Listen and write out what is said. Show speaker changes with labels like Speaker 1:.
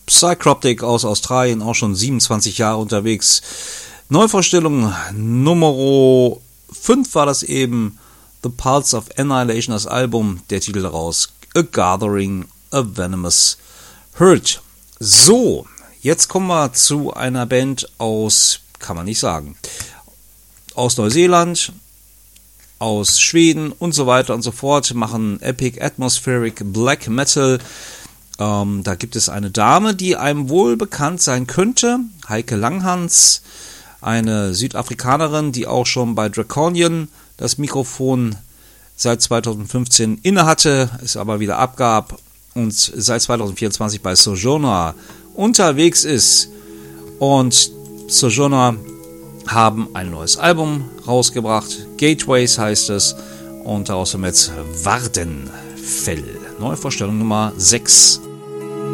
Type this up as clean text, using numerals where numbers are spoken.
Speaker 1: Psychroptic aus Australien, auch schon 27 Jahre unterwegs. Neuvorstellung Nummer 5 war das eben. The Pulse of Annihilation, das Album, der Titel daraus, A Gathering, A Venomous Hurt. So, jetzt kommen wir zu einer Band aus, kann man nicht sagen, aus Neuseeland, aus Schweden und so weiter und so fort, machen Epic Atmospheric Black Metal. Da gibt es eine Dame, die einem wohl bekannt sein könnte, Heike Langhans, eine Südafrikanerin, die auch schon bei Draconian das Mikrofon seit 2015 innehatte, es aber wieder abgab und seit 2024 bei Sojourner unterwegs ist. Und Sojourner haben ein neues Album rausgebracht, Gateways heißt es, und daraus haben wir jetzt Wardenfell. Neuvorstellung Nummer 6.